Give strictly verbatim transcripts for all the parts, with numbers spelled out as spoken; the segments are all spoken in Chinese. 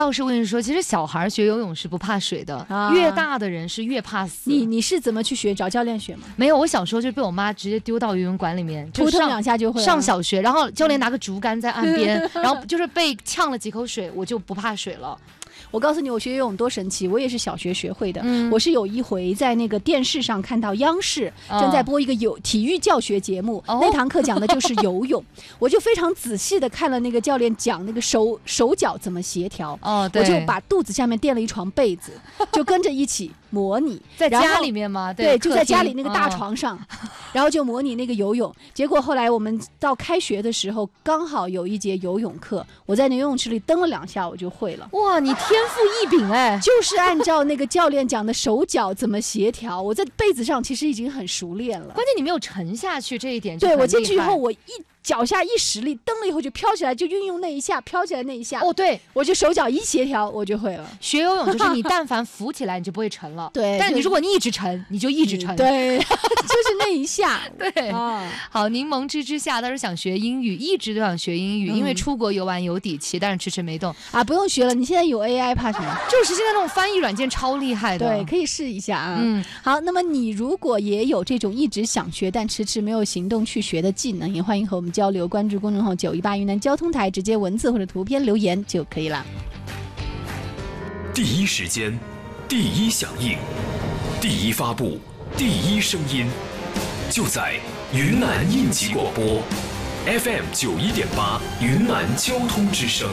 倒是我跟你说，其实小孩学游泳是不怕水的，啊、越大的人是越怕死。 你你是怎么去学？找教练学吗？ 没有，我小时候就被我妈直接丢到游泳馆里面， 扑腾两下就会了。 上小学，然后教练拿个竹竿在岸边，然后就是被呛了几口水，我就不怕水了。 我告诉你，我学游泳多神奇！我也是小学学会的。 嗯、 我是有一回在那个电视上看到央视正在播一个有体育教学节目，哦、那堂课讲的就是游泳，我就非常仔细的看了那个教练讲那个手手脚怎么协调。 哦，对， 我就把肚子下面垫了一床被子，就跟着一起模拟。 在家里面吗？ 对，就在家里那个大床上，哦、然后就模拟那个游泳。结果后来我们到开学的时候，刚好有一节游泳课，我在那游泳池里蹬了两下，我就会了。 哇，你天赋异禀哎！ 就是按照那个教练讲的手脚怎么协调，我在被子上其实已经很熟练了。 关键你没有沉下去，这一点就对我进去以后，我一脚下一使力，蹬了以后就飘起来，就运用那一下，飘起来那一下。 哦，对， 我就手脚一协调，我就会了。 学游泳就是你但凡浮起来，你就不会沉了。 对， 但你如果你一直沉，你就一直沉。 嗯、对，就是那一下。 对、哦，好，柠檬汁之下，他说想学英语，一直都想学英语，嗯、因为出国游玩有底气，但是迟迟没动啊。不用学了，你现在有 A I， 怕什么？ 就是现在那种翻译软件超厉害的。 对，可以试一下啊。 嗯， 好，那么你如果也有这种一直想学但迟迟没有行动去学的技能，也欢迎和我们交流，关注公众号九一八云南交通台，直接文字或者图片留言就可以了。 第一时间，第一响应，第一发布，第一声音，就在云南应急广播 F M 九一点八云南交通之声。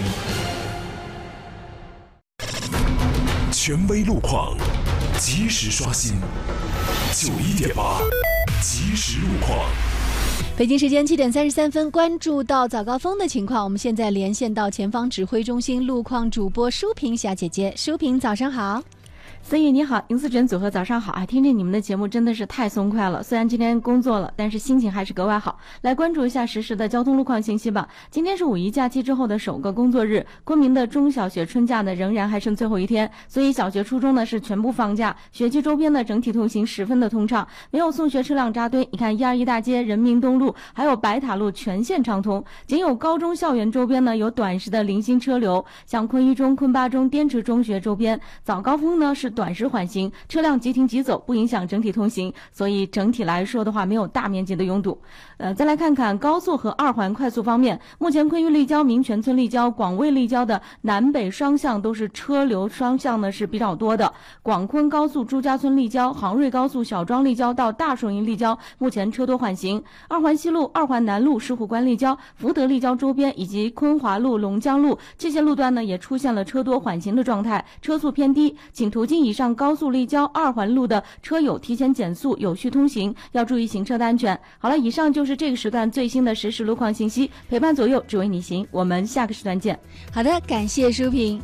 权威路况，及时刷新，九一点八即时路况。 北京时间七点三十三分，关注到早高峰的情况，我们现在连线到前方指挥中心路况主播舒平小姐姐。舒平，早上好。 思雨你好，银丝卷组合早上好啊！听着你们的节目真的是太松快了，虽然今天工作了，但是心情还是格外好。来关注一下实时的交通路况信息吧。今天是五一假期之后的首个工作日，昆明的中小学春假呢仍然还剩最后一天，所以小学初中呢是全部放假，学区周边的整体通行十分的通畅，没有送学车辆扎堆。你看一二一大街、人民东路还有白塔路全线畅通，仅有高中校园周边呢有短时的零星车流，像昆一中、昆八中、滇池中学周边早高峰呢是短时缓行，车辆即停即走，不影响整体通行，所以整体来说的话没有大面积的拥堵。呃，再来看看高速和二环快速方面，目前昆玉立交、民权村立交、广卫立交的南北双向都是车流双向呢是比较多的。广昆高速朱家村立交、杭瑞高速小庄立交到大顺营立交目前车多缓行。二环西路、二环南路石虎关立交、福德立交周边以及昆华路、龙江路这些路段呢也出现了车多缓行的状态，车速偏低，请途经以上高速立交二环路的车友提前减速，有序通行，要注意行车的安全。好了，以上就是这个时段最新的实时路况信息，陪伴左右，只为你行。我们下个时段见。 好的，感谢舒平。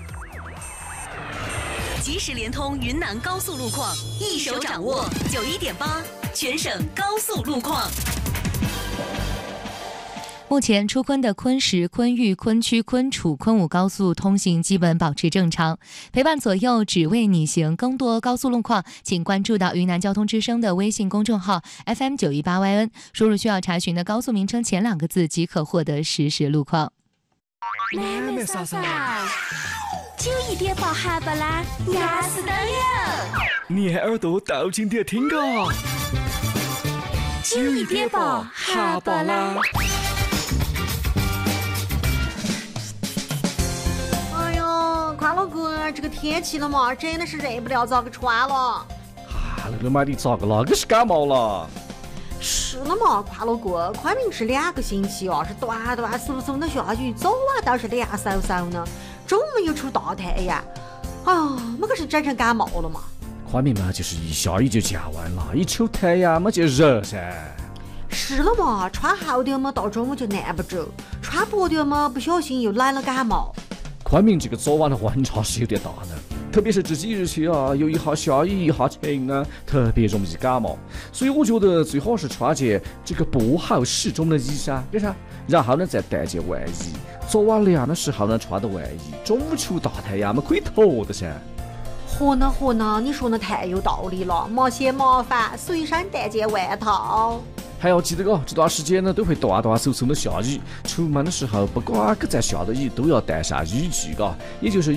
即时联通云南高速路况，一手掌握九一点八全省高速路况。 目前出昆的昆石、昆玉、昆曲、昆楚、昆武高速通行基本保持正常，陪伴左右，只为你行。更多高速路况，请关注到云南交通之声的微信公众号 F M 九一八 Y N， 输入需要查询的高速名称前两个字即可获得实时路况。 妹妹嫂嫂，九一点八哈巴拉压死的哟！ 你耳朵倒进点听个， 九一点八哈巴拉。 快乐哥，这个天气了嘛，真的是忍不了咋个穿了。 啊，那个妈的咋个了？可是感冒了。 是了嘛，快乐哥，快明是两个星期啊，是短短嗖嗖的下雨，早晚倒是凉飕飕呢，中午又出大太阳，哎呀，么可是整成感冒了嘛。 快明嘛，就是一下雨就降温了，一出太阳嘛就热噻。 是了嘛，穿厚点嘛，到中午就难不着；穿薄点嘛，不小心又来了感冒。 昆明这个早晚的温差是有点大呢，特别是这几日起啊，有一下下雨一下晴啊，特别容易感冒。所以我觉得最好是穿件这个不好适中的衣衫，对噻，然后呢再带件外衣，早晚凉的时候呢穿的外衣，中午出大太阳嘛可以脱的噻。 嚯呢嚯呢，你说的太有道理了，莫嫌麻烦，随身带件外套。 还要记得哦，这段时间呢都会断断续续的下雨，出门的时候不管搁在下的雨都要带上雨具，嘎，也就是